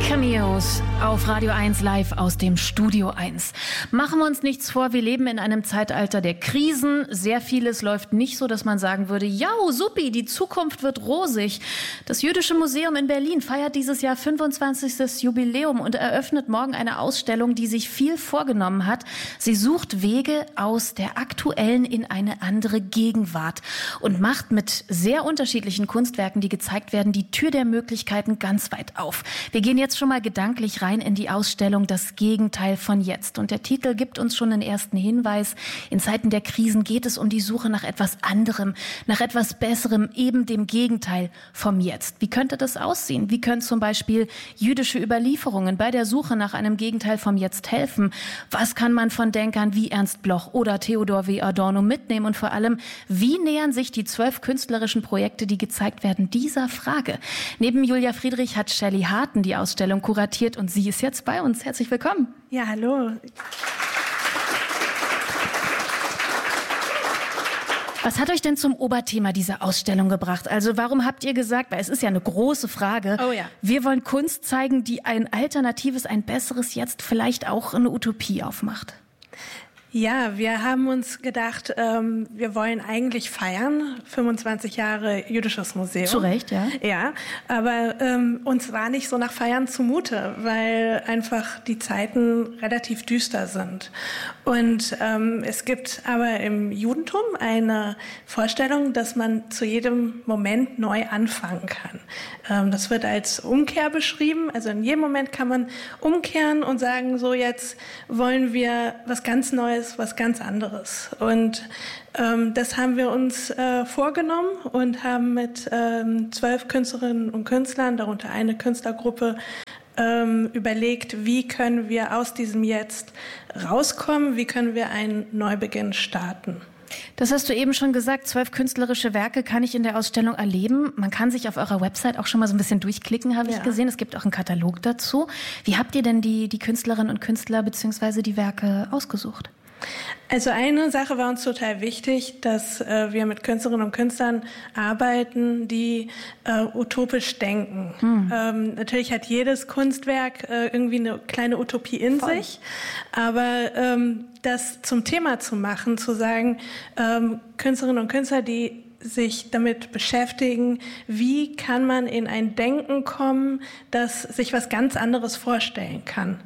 Cameos auf Radio 1 live aus dem Studio 1. Machen wir uns nichts vor, wir leben in einem Zeitalter der Krisen. Sehr vieles läuft nicht so, dass man sagen würde, ja, supi, die Zukunft wird rosig. Das Jüdische Museum in Berlin feiert dieses Jahr 25. Jubiläum und eröffnet morgen eine Ausstellung, die sich viel vorgenommen hat. Sie sucht Wege aus der aktuellen in eine andere Gegenwart und macht mit sehr unterschiedlichen Kunstwerken, die gezeigt werden, die Tür der Möglichkeiten ganz weit auf. Wir gehen jetzt schon mal gedanklich rein in die Ausstellung Das Gegenteil von jetzt. Und der Titel gibt uns schon einen ersten Hinweis. In Zeiten der Krisen geht es um die Suche nach etwas anderem, nach etwas Besserem, eben dem Gegenteil vom Jetzt. Wie könnte das aussehen? Wie können zum Beispiel jüdische Überlieferungen bei der Suche nach einem Gegenteil vom Jetzt helfen? Was kann man von Denkern wie Ernst Bloch oder Theodor W. Adorno mitnehmen? Und vor allem, wie nähern sich die 12 künstlerischen Projekte, die gezeigt werden, dieser Frage? Neben Julia Friedrich hat Shelley Harten die Ausstellung kuratiert und sie ist jetzt bei uns. Herzlich willkommen. Ja, hallo. Was hat euch denn zum Oberthema dieser Ausstellung gebracht? Also warum habt ihr gesagt, weil es ist ja eine große Frage, wir wollen Kunst zeigen, die ein alternatives, ein besseres Jetzt vielleicht auch eine Utopie aufmacht? Ja, wir haben uns gedacht, wir wollen eigentlich feiern, 25 Jahre Jüdisches Museum. Zu Recht, ja. Ja, aber uns war nicht so nach Feiern zumute, weil einfach die Zeiten relativ düster sind. Und es gibt aber im Judentum eine Vorstellung, dass man zu jedem Moment neu anfangen kann. Das wird als Umkehr beschrieben. Also in jedem Moment kann man umkehren und sagen, so jetzt wollen wir was ganz Neues, was ganz anderes. Und das haben wir uns vorgenommen und haben mit 12 Künstlerinnen und Künstlern, darunter eine Künstlergruppe, überlegt, wie können wir aus diesem Jetzt rauskommen, wie können wir einen Neubeginn starten. Das hast du eben schon gesagt, 12 künstlerische Werke kann ich in der Ausstellung erleben. Man kann sich auf eurer Website auch schon mal so ein bisschen durchklicken, habe ich gesehen. Es gibt auch einen Katalog dazu. Wie habt ihr denn die Künstlerinnen und Künstler bzw. die Werke ausgesucht? Also eine Sache war uns total wichtig, dass wir mit Künstlerinnen und Künstlern arbeiten, die utopisch denken. Natürlich hat jedes Kunstwerk irgendwie eine kleine Utopie in sich, aber das zum Thema zu machen, zu sagen, Künstlerinnen und Künstler, die sich damit beschäftigen, wie kann man in ein Denken kommen, das sich was ganz anderes vorstellen kann.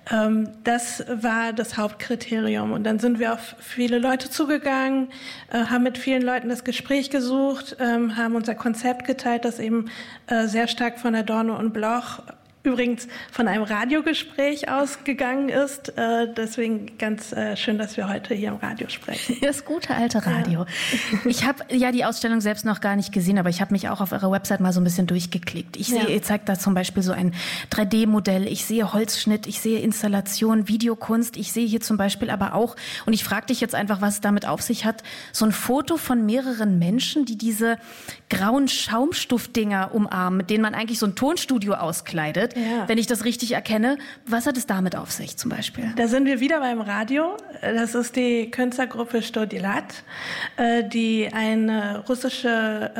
Das war das Hauptkriterium. Und dann sind wir auf viele Leute zugegangen, haben mit vielen Leuten das Gespräch gesucht, haben unser Konzept geteilt, das eben sehr stark von Adorno und Bloch, übrigens von einem Radiogespräch ausgegangen ist. Deswegen ganz schön, dass wir heute hier im Radio sprechen. Das gute alte Radio. Ja. Ich habe ja die Ausstellung selbst noch gar nicht gesehen, aber ich habe mich auch auf eurer Website mal so ein bisschen durchgeklickt. Ich sehe, ihr zeigt da zum Beispiel so ein 3D-Modell, ich sehe Holzschnitt, ich sehe Installation, Videokunst, ich sehe hier zum Beispiel aber auch, und ich frage dich jetzt einfach, was es damit auf sich hat, so ein Foto von mehreren Menschen, die diese grauen Schaumstoffdinger umarmen, mit denen man eigentlich so ein Tonstudio auskleidet. Ja. Wenn ich das richtig erkenne. Was hat es damit auf sich zum Beispiel? Da sind wir wieder beim Radio. Das ist die Künstlergruppe Stodilat, die eine russische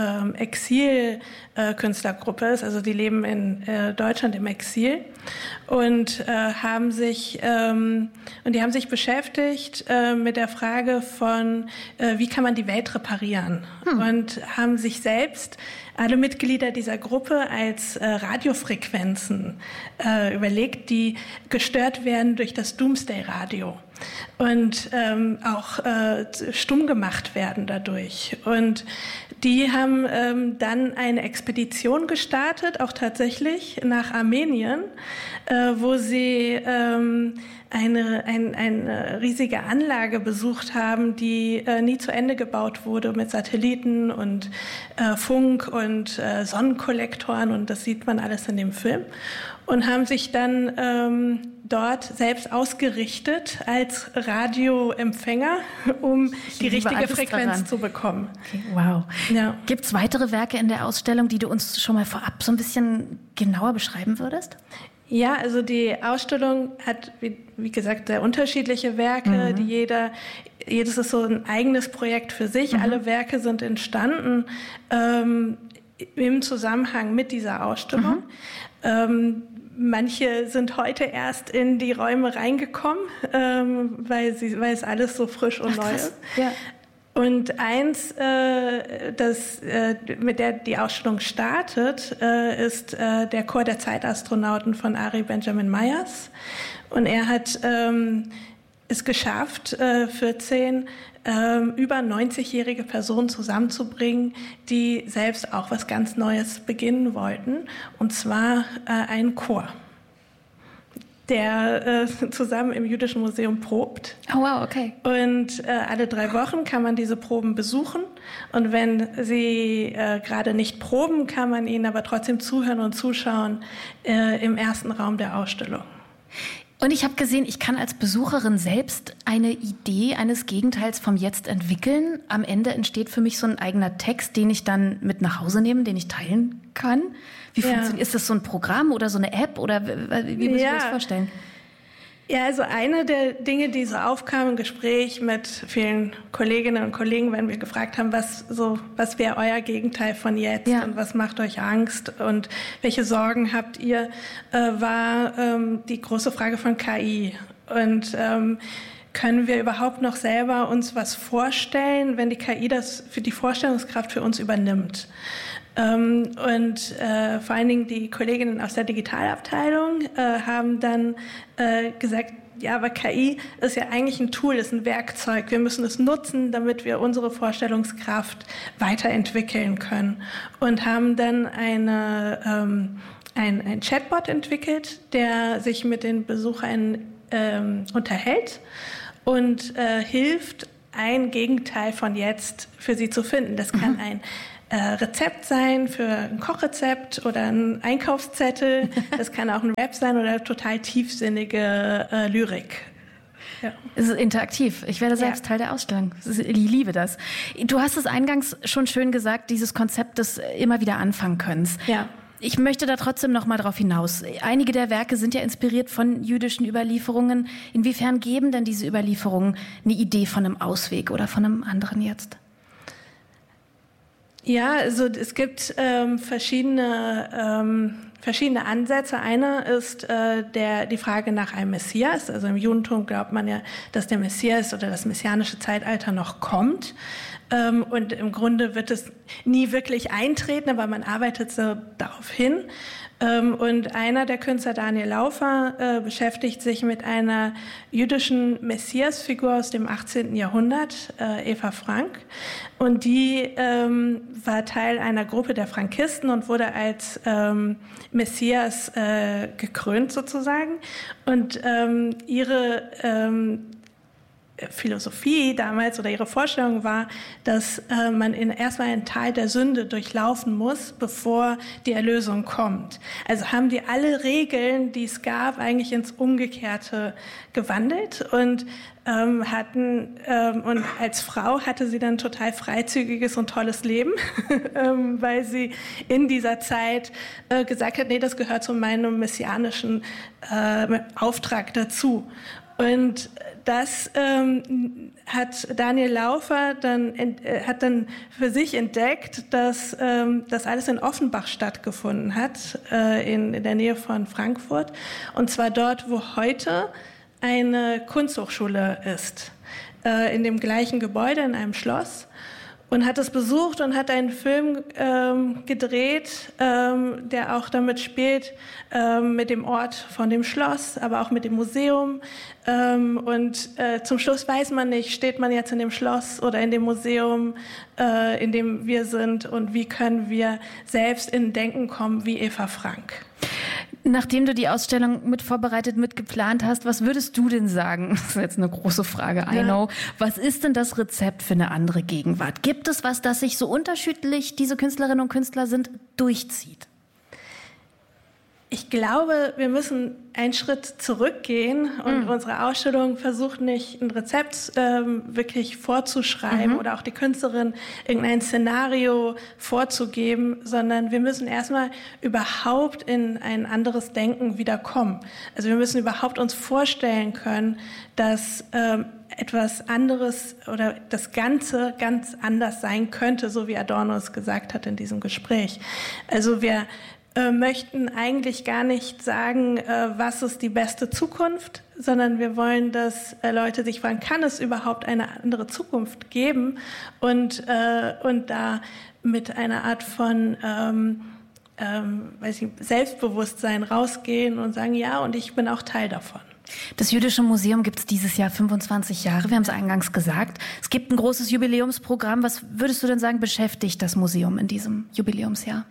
Exil-Künstlergruppe ist. Also die leben in Deutschland im Exil und haben sich beschäftigt mit der Frage von, wie kann man die Welt reparieren? Und haben sich selbst alle Mitglieder dieser Gruppe als Radiofrequenzen überlegt, die gestört werden durch das Doomsday-Radio und auch stumm gemacht werden dadurch. Und die haben dann eine Expedition gestartet, auch tatsächlich nach Armenien, wo sie eine riesige Anlage besucht haben, die nie zu Ende gebaut wurde mit Satelliten und Funk und Sonnenkollektoren, und das sieht man alles in dem Film, und haben sich dann dort selbst ausgerichtet als Radioempfänger, um die richtige Frequenz zu bekommen. Okay, wow. Ja. Gibt es weitere Werke in der Ausstellung, die du uns schon mal vorab so ein bisschen genauer beschreiben würdest? Ja, also die Ausstellung hat, wie gesagt, sehr unterschiedliche Werke. Jedes ist so ein eigenes Projekt für sich. Alle Werke sind entstanden im Zusammenhang mit dieser Ausstellung. Manche sind heute erst in die Räume reingekommen, weil es alles so frisch und neu ist. Ja. Und eins, mit der die Ausstellung startet, ist der Chor der Zeitastronauten von Ari Benjamin Myers. Und er hat es geschafft, 14 über 90-jährige Personen zusammenzubringen, die selbst auch was ganz Neues beginnen wollten, und zwar einen Chor, der zusammen im Jüdischen Museum probt. Oh wow, okay. Und alle 3 Wochen kann man diese Proben besuchen. Und wenn sie gerade nicht proben, kann man ihnen aber trotzdem zuhören und zuschauen im ersten Raum der Ausstellung. Und ich habe gesehen, ich kann als Besucherin selbst eine Idee eines Gegenteils vom Jetzt entwickeln. Am Ende entsteht für mich so ein eigener Text, den ich dann mit nach Hause nehme, den ich teilen kann. Wie funktioniert? Ist das so ein Programm oder so eine App oder wie muss ich mir das vorstellen? Ja, also eine der Dinge, die so aufkam im Gespräch mit vielen Kolleginnen und Kollegen, wenn wir gefragt haben, was wäre euer Gegenteil von jetzt und was macht euch Angst und welche Sorgen habt ihr, war die große Frage von KI. Und können wir überhaupt noch selber uns was vorstellen, wenn die KI das für die Vorstellungskraft für uns übernimmt? Und vor allen Dingen die Kolleginnen aus der Digitalabteilung haben dann gesagt, ja, aber KI ist ja eigentlich ein Tool, ist ein Werkzeug. Wir müssen es nutzen, damit wir unsere Vorstellungskraft weiterentwickeln können. Und haben dann ein Chatbot entwickelt, der sich mit den Besuchern unterhält und hilft, ein Gegenteil von jetzt für sie zu finden. Das kann ein Rezept sein für ein Kochrezept oder ein Einkaufszettel. Das kann auch ein Rap sein oder total tiefsinnige Lyrik. Ja. Es ist interaktiv. Ich werde selbst Teil der Ausstellung. Ich liebe das. Du hast es eingangs schon schön gesagt, dieses Konzept des immer wieder anfangen Könnens. Ja. Ich möchte da trotzdem noch mal drauf hinaus. Einige der Werke sind ja inspiriert von jüdischen Überlieferungen. Inwiefern geben denn diese Überlieferungen eine Idee von einem Ausweg oder von einem anderen Jetzt? Ja, also es gibt verschiedene Ansätze. Einer ist die Frage nach einem Messias. Also im Judentum glaubt man ja, dass der Messias oder das messianische Zeitalter noch kommt. Und im Grunde wird es nie wirklich eintreten, aber man arbeitet so darauf hin. Und einer der Künstler, Daniel Laufer, beschäftigt sich mit einer jüdischen Messiasfigur aus dem 18. Jahrhundert, Eva Frank. Und die war Teil einer Gruppe der Frankisten und wurde als Messias gekrönt sozusagen. Und ihre Philosophie damals oder ihre Vorstellung war, dass man erstmal ein Tal der Sünde durchlaufen muss, bevor die Erlösung kommt. Also haben die alle Regeln, die es gab, eigentlich ins Umgekehrte gewandelt und und als Frau hatte sie dann total freizügiges und tolles Leben, weil sie in dieser Zeit gesagt hat, nee, das gehört zu meinem messianischen Auftrag dazu. Und das hat Daniel Laufer dann für sich entdeckt, dass das alles in Offenbach stattgefunden hat, in der Nähe von Frankfurt. Und zwar dort, wo heute eine Kunsthochschule ist, in dem gleichen Gebäude, in einem Schloss. Und hat es besucht und hat einen Film gedreht, der auch damit spielt, mit dem Ort von dem Schloss, aber auch mit dem Museum. Und zum Schluss weiß man nicht, steht man jetzt in dem Schloss oder in dem Museum, in dem wir sind, und wie können wir selbst in Denken kommen wie Eva Frank. Nachdem du die Ausstellung mit vorbereitet, mit geplant hast, was würdest du denn sagen? Das ist jetzt eine große Frage, I know. Was ist denn das Rezept für eine andere Gegenwart? Gibt es was, das sich so unterschiedlich diese Künstlerinnen und Künstler sind, durchzieht? Ich glaube, wir müssen einen Schritt zurückgehen und unsere Ausstellung versucht nicht, ein Rezept wirklich vorzuschreiben oder auch die Künstlerin irgendein Szenario vorzugeben, sondern wir müssen erstmal überhaupt in ein anderes Denken wiederkommen. Also wir müssen überhaupt uns vorstellen können, dass etwas anderes oder das Ganze ganz anders sein könnte, so wie Adorno es gesagt hat in diesem Gespräch. Also wir möchten eigentlich gar nicht sagen, was ist die beste Zukunft, sondern wir wollen, dass Leute sich fragen, kann es überhaupt eine andere Zukunft geben? Und da mit einer Art von Selbstbewusstsein rausgehen und sagen, ja, und ich bin auch Teil davon. Das Jüdische Museum gibt es dieses Jahr 25 Jahre, wir haben es eingangs gesagt. Es gibt ein großes Jubiläumsprogramm. Was würdest du denn sagen, beschäftigt das Museum in diesem Jubiläumsjahr?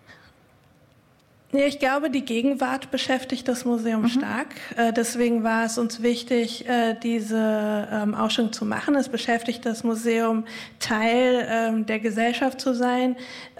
Ja, ich glaube, die Gegenwart beschäftigt das Museum stark. Deswegen war es uns wichtig, diese Ausstellung zu machen. Es beschäftigt das Museum, Teil der Gesellschaft zu sein,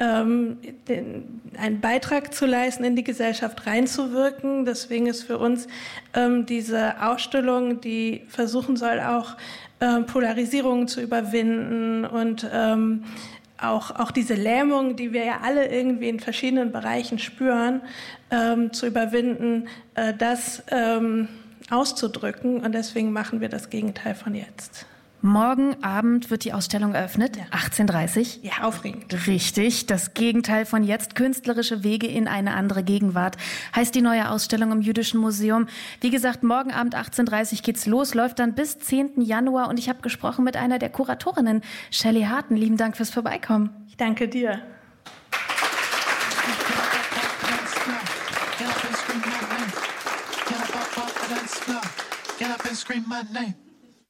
einen Beitrag zu leisten, in die Gesellschaft reinzuwirken. Deswegen ist für uns diese Ausstellung, die versuchen soll, auch Polarisierungen zu überwinden und auch diese Lähmung, die wir ja alle irgendwie in verschiedenen Bereichen spüren, zu überwinden, das auszudrücken. Und deswegen machen wir das Gegenteil von jetzt. Morgen Abend wird die Ausstellung eröffnet, 18:30 Uhr. Ja, aufregend. Richtig, das Gegenteil von jetzt, künstlerische Wege in eine andere Gegenwart, heißt die neue Ausstellung im Jüdischen Museum. Wie gesagt, morgen Abend 18:30 Uhr geht's los, läuft dann bis 10. Januar und ich habe gesprochen mit einer der Kuratorinnen, Shelley Harten. Lieben Dank fürs Vorbeikommen. Ich danke dir. Get up and scream my name.